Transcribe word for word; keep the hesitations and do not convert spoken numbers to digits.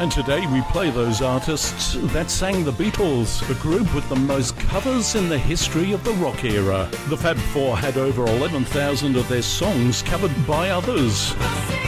And today we play those artists that sang the Beatles, the group with the most covers in the history of the rock era. The Fab Four had over eleven thousand of their songs covered by others.